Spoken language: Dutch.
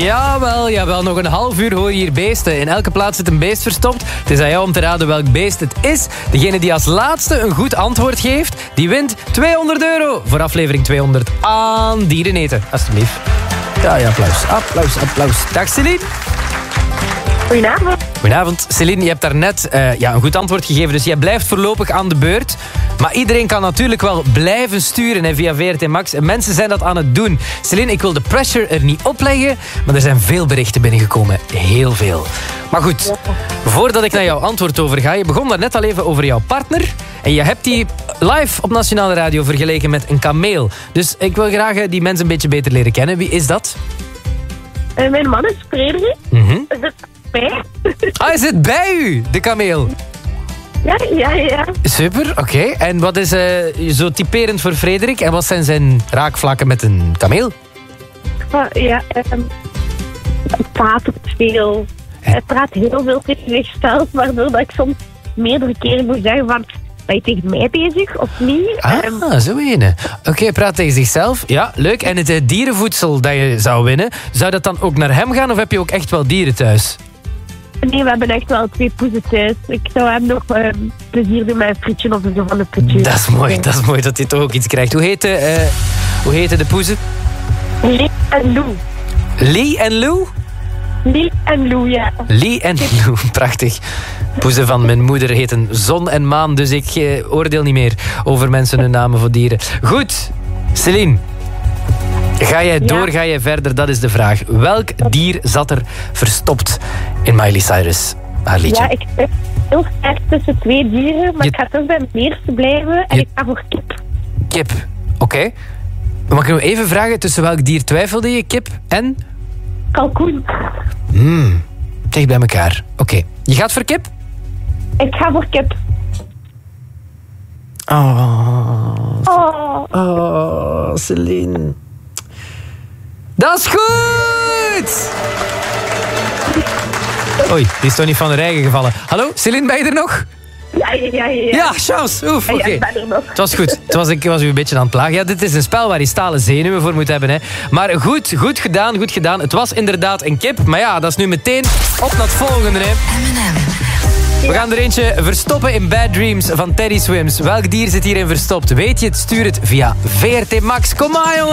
Jawel. Nog een half uur hoor je hier beesten. In elke plaats zit een beest verstopt. Het is aan jou om te raden welk beest het is. Degene die als laatste een goed antwoord geeft, die wint €200 voor aflevering 200 aan Dieren Eten. Alsjeblieft. Ja, applaus. Dag Celine. Goedenavond. Celine, je hebt daarnet een goed antwoord gegeven, dus jij blijft voorlopig aan de beurt. Maar iedereen kan natuurlijk wel blijven sturen via VRT Max. En mensen zijn dat aan het doen. Celine, ik wil de pressure er niet opleggen, maar er zijn veel berichten binnengekomen. Heel veel. Maar goed, voordat ik naar jouw antwoord overga, je begon daarnet al even over jouw partner. En je hebt die live op Nationale Radio vergeleken met een kameel. Dus ik wil graag die mensen een beetje beter leren kennen. Wie is dat? Mijn man is Frederik. Is het bij? Hij zit bij u, de kameel. Ja. Super, oké. En wat is zo typerend voor Frederik? En wat zijn zijn raakvlakken met een kameel? Hij praat veel. Hij praat heel veel tegen zichzelf, waardoor dat ik soms meerdere keren moet zeggen van... Ben je tegen mij bezig of niet? Zo ene. Oké, praat tegen zichzelf. Ja, leuk. En het dierenvoedsel dat je zou winnen, zou dat dan ook naar hem gaan of heb je ook echt wel dieren thuis? Nee, we hebben echt wel 2 poezen thuis. Ik zou hem nog plezier doen met een frietje of zo van de frietjes. Dat is mooi dat hij toch ook iets krijgt. Hoe heten de poezen? Lee en Lou. Lee en Lou? Lee en Lou, ja. Lee en Lou, prachtig. Poezen van mijn moeder heten Zon en Maan, dus ik oordeel niet meer over mensen hun namen voor dieren. Goed, Celine. Ga jij door, ga jij verder? Dat is de vraag. Welk dier zat er verstopt in Miley Cyrus, haar liedje? Ja, ik ben heel sterk tussen 2 dieren, maar ik ga toch bij het eerste blijven en ik ga voor kip. Kip, oké. Mag ik nog even vragen, tussen welk dier twijfelde je? Kip en? Kalkoen. Dicht bij elkaar. Oké. Je gaat voor kip? Ik ga voor kip. Oh, Celine. Dat is goed! Oei, die is toch niet van de rij gevallen. Hallo, Celine, ben je er nog? Ja. Ja, chance. Oef, oké. Ja, ik ben er nog. Het was goed. Ik was u een beetje aan het plagen. Ja, dit is een spel waar je stalen zenuwen voor moet hebben. Hè. Maar goed gedaan. Het was inderdaad een kip. Maar ja, dat is nu meteen op naar het volgende. Hè. We gaan er eentje verstoppen in Bad Dreams van Teddy Swims. Welk dier zit hierin verstopt? Weet je het? Stuur het via VRT Max. Kom maar, jongen!